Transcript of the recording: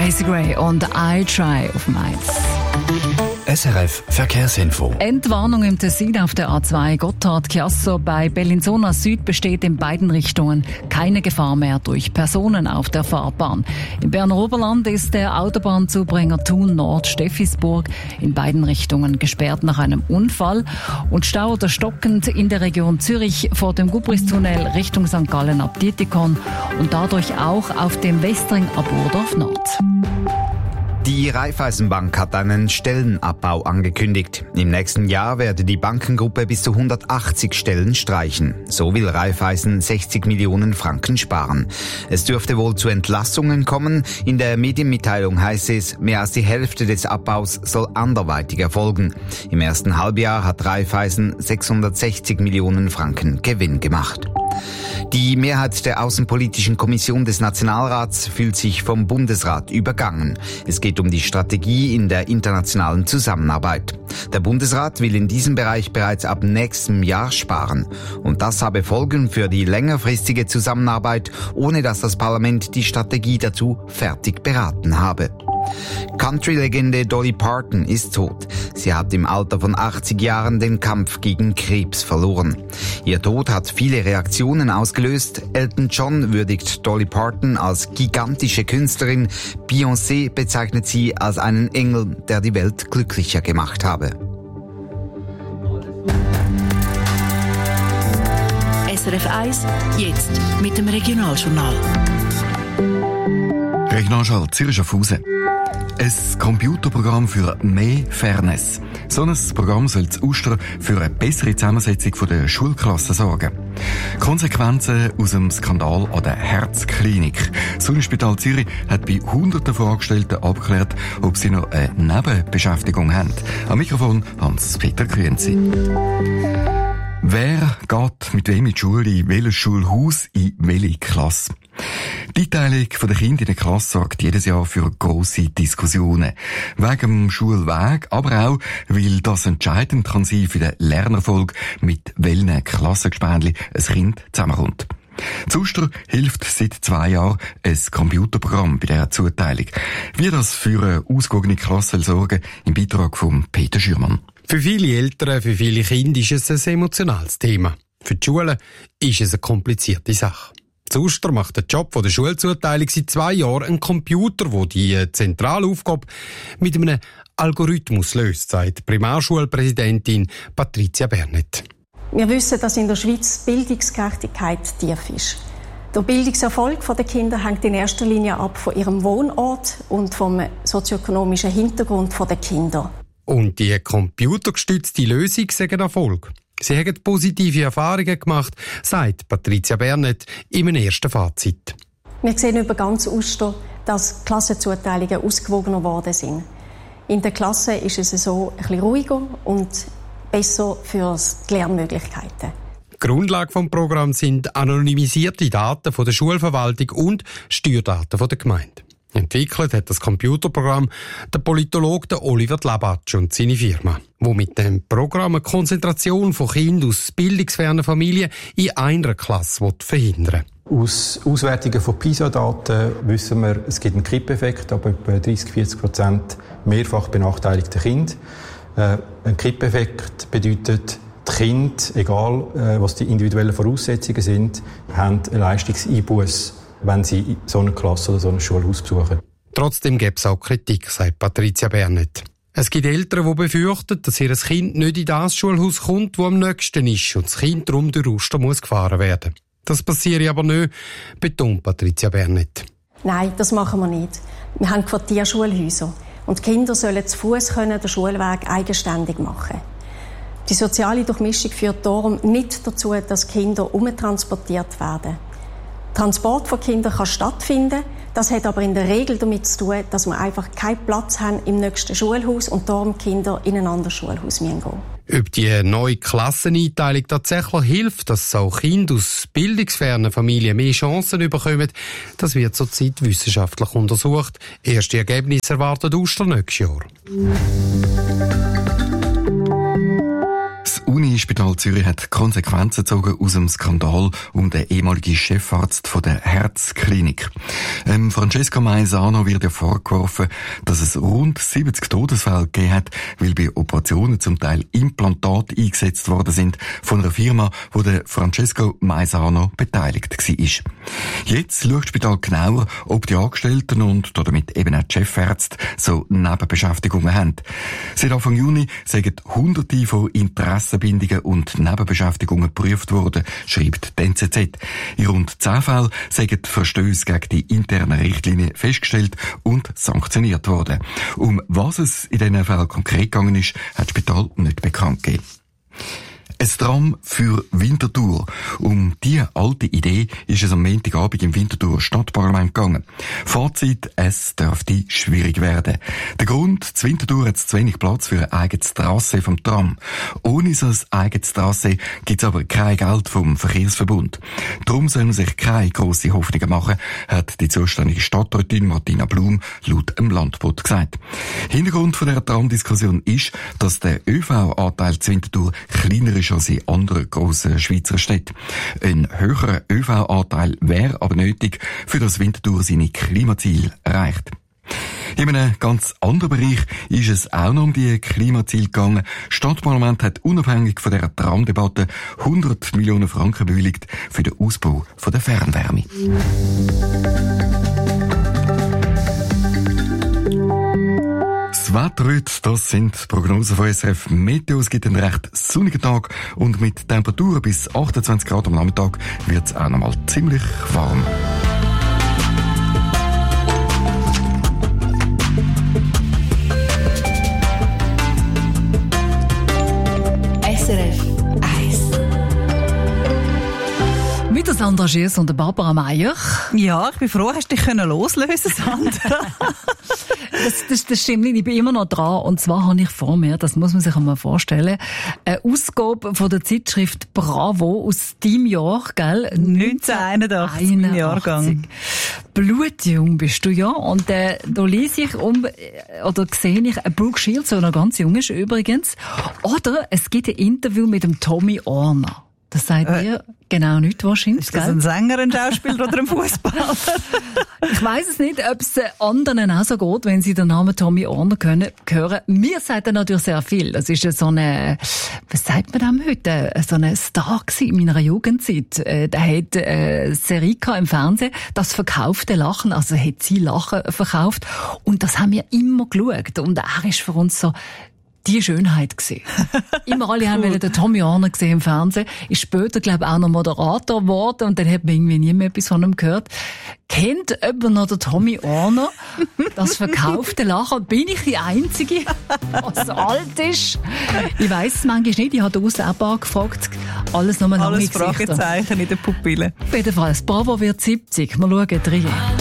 Macy Gray und I Try auf Mainz. SRF Verkehrsinfo. Entwarnung im Tessin auf der A2 Gotthard-Chiasso. Bei Bellinzona Süd besteht in beiden Richtungen keine Gefahr mehr durch Personen auf der Fahrbahn. Im Berner Oberland ist der Autobahnzubringer Thun Nord Steffisburg in beiden Richtungen gesperrt nach einem Unfall. Und Stau oder stockend in der Region Zürich vor dem Gubristunnel Richtung St. Gallen ab Dietikon und dadurch auch auf dem Westring ab Urdorf Nord. Die Raiffeisenbank hat einen Stellenabbau angekündigt. Im nächsten Jahr werde die Bankengruppe bis zu 180 Stellen streichen. So will Raiffeisen 60 Millionen Franken sparen. Es dürfte wohl zu Entlassungen kommen. In der Medienmitteilung heißt es, mehr als die Hälfte des Abbaus soll anderweitig erfolgen. Im ersten Halbjahr hat Raiffeisen 660 Millionen Franken Gewinn gemacht. Die Mehrheit der Außenpolitischen Kommission des Nationalrats fühlt sich vom Bundesrat übergangen. Es geht um die Strategie in der internationalen Zusammenarbeit. Der Bundesrat will in diesem Bereich bereits ab nächstem Jahr sparen. Und das habe Folgen für die längerfristige Zusammenarbeit, ohne dass das Parlament die Strategie dazu fertig beraten habe. Country-Legende Dolly Parton ist tot. Sie hat im Alter von 80 Jahren den Kampf gegen Krebs verloren. Ihr Tod hat viele Reaktionen ausgelöst. Elton John würdigt Dolly Parton als gigantische Künstlerin. Beyoncé bezeichnet sie als einen Engel, der die Welt glücklicher gemacht habe. SRF 1, jetzt mit dem Regionaljournal. Regionalschall Zürich-Schaffhausen. Ein Computerprogramm für mehr Fairness. So ein Programm soll das Uster für eine bessere Zusammensetzung der Schulklassen sorgen. Konsequenzen aus dem Skandal an der Herzklinik. Das Unispital Zürich hat bei Hunderten von Angestellten abgeklärt, ob sie noch eine Nebenbeschäftigung haben. Am Mikrofon Hans-Peter Grünzi. Wer geht mit wem in die Schule, in welches Schulhaus, in welche Klasse? Die Einteilung der Kinder in der Klasse sorgt jedes Jahr für grosse Diskussionen. Wegen dem Schulweg, aber auch, weil das entscheidend kann sein für den Lernerfolg, mit welchen Klassengespänli ein Kind zusammenkommt. Zuster hilft seit 2 Jahren ein Computerprogramm bei dieser Zuteilung. Wie das für eine ausgewogene Klasse sorgen, im Beitrag von Peter Schürmann. Für viele Eltern, für viele Kinder ist es ein emotionales Thema. Für die Schulen ist es eine komplizierte Sache. Zuster macht den Job von der Schulzuteilung seit 2 Jahren einen Computer, der die zentrale Aufgabe mit einem Algorithmus löst, sagt Primarschulpräsidentin Patricia Bernet. Wir wissen, dass in der Schweiz Bildungsgerechtigkeit tief ist. Der Bildungserfolg der Kinder hängt in erster Linie ab von ihrem Wohnort und vom sozioökonomischen Hintergrund der Kinder. Und die computergestützte Lösung sei ein Erfolg. Sie haben positive Erfahrungen gemacht, sagt Patricia Bernet in einem ersten Fazit. Wir sehen über ganz Uster, dass Klassenzuteilungen ausgewogener geworden sind. In der Klasse ist es so ein bisschen ruhiger und besser für die Lernmöglichkeiten. Die Grundlage des Programms sind anonymisierte Daten von der Schulverwaltung und Steuerdaten der Gemeinde. Entwickelt hat das Computerprogramm der Politologe Oliver Labatsch und seine Firma, wo mit dem Programm eine Konzentration von Kindern aus bildungsfernen Familien in einer Klasse verhindern will. Aus Auswertungen von PISA-Daten wissen wir, es gibt einen Kippeffekt, aber etwa 30-40% mehrfach benachteiligte Kinder. Ein Kippeffekt bedeutet, die Kinder, egal was die individuellen Voraussetzungen sind, haben einen Leistungseinbuss, wenn sie so eine Klasse oder so ein Schulhaus besuchen. Trotzdem gäbe es auch Kritik, sagt Patricia Bernet. Es gibt Eltern, die befürchten, dass ihr Kind nicht in das Schulhaus kommt, das am nächsten ist und das Kind darum durch Uster muss gefahren werden. Das passiere aber nicht, betont Patricia Bernet. Nein, das machen wir nicht. Wir haben Quartierschulhäuser und die Kinder sollen zu Fuß den Schulweg eigenständig machen. Die soziale Durchmischung führt darum nicht dazu, dass Kinder umtransportiert werden. Transport von Kindern kann stattfinden. Das hat aber in der Regel damit zu tun, dass wir einfach keinen Platz haben im nächsten Schulhaus und darum Kinder in ein anderes Schulhaus gehen müssen. Ob die neue Klasseneinteilung tatsächlich hilft, dass auch Kinder aus bildungsfernen Familien mehr Chancen bekommen, das wird zurzeit wissenschaftlich untersucht. Erste Ergebnisse erwartet Ostern nächstes Jahr. Das Universitätsspital Zürich hat Konsequenzen gezogen aus dem Skandal um den ehemaligen Chefarzt von der Herzklinik. Francesco Maisano wird ja vorgeworfen, dass es rund 70 Todesfälle gegeben hat, weil bei Operationen zum Teil Implantate eingesetzt worden sind von einer Firma, wo der Francesco Maisano beteiligt war. Jetzt schaut das Spital genauer, ob die Angestellten und damit eben auch die Chefärzte so Nebenbeschäftigungen haben. Seit Anfang Juni sind Hunderte von Interessenbindungen und Nebenbeschäftigungen geprüft worden, schreibt die NZZ. In rund 10 Fällen sind Verstöße gegen die internen Richtlinien festgestellt und sanktioniert worden. Um was es in diesen Fällen konkret gegangen ist, hat das Spital nicht bekannt gegeben. Ein Tram für Winterthur. Um diese alte Idee ist es am Montagabend im Winterthur Stadtparlament gegangen. Fazit: Es dürfte schwierig werden. Der Grund: zu Winterthur hat es zu wenig Platz für ein eigenes Trassee vom Tram. Ohne so ein eigenes Trassee gibt es aber kein Geld vom Verkehrsverbund. Darum sollen sich keine grossen Hoffnungen machen, hat die zuständige Stadträtin Martina Blum laut dem Landbot gesagt. Hintergrund von dieser Tramdiskussion ist, dass der ÖV-Anteil zu Winterthur kleiner ist als in anderen grossen Schweizer Städten. Ein höherer ÖV-Anteil wäre aber nötig, für das Winterthur seine Klimaziele erreicht. In einem ganz anderen Bereich ist es auch noch um die Klimaziele gegangen. Das Stadtparlament hat unabhängig von dieser Tramdebatte 100 Millionen Franken bewilligt für den Ausbau von der Fernwärme. Das Wetter heute, das sind die Prognosen von SRF Meteo. Es gibt einen recht sonnigen Tag und mit Temperaturen bis 28 Grad am Nachmittag wird es auch noch mal ziemlich warm. SRF 1. Mit der Sandra Gies und der Barbara Meier. Ja, ich bin froh, hast du dich loslösen, Sandra. Das stimmt nicht, ich bin immer noch dran. Und zwar habe ich vor mir, das muss man sich einmal vorstellen, eine Ausgabe von der Zeitschrift Bravo aus deinem Jahr, gell? 1981, mein Jahrgang. Blutjung bist du ja. Und da lese ich sehe ich, Brooke Shields, der noch ganz jung ist übrigens. Oder es gibt ein Interview mit dem Tommy Orner. Das sagt ihr genau nicht wahrscheinlich. Ist das ein Sänger, ein Schauspieler oder ein Fußballer? Ich weiss es nicht, ob es anderen auch so geht, wenn sie den Namen Tommy Orner hören. Mir sagt er natürlich sehr viel. Das ist so eine, was sagt man dem heute? So ein Star in meiner Jugendzeit. Der hat Serie im Fernsehen, das verkaufte Lachen, also hat sie Lachen verkauft. Und das haben wir immer geschaut. Und er ist für uns so die Schönheit gesehen. Immer alle haben den Tommy Orner gesehen im Fernsehen. Ist später, glaube ich, auch noch Moderator geworden und dann hat man irgendwie nie mehr etwas von ihm gehört. Kennt jemand noch den Tommy Orner? Das verkaufte Lachen. Bin ich die Einzige, was alt ist? Ich weiss es manchmal nicht. Ich habe den Auslebbar gefragt. Alles nur lange Alles Fragezeichen in den Pupillen. Auf jeden Fall. Bravo wird 70. Wir schauen rein.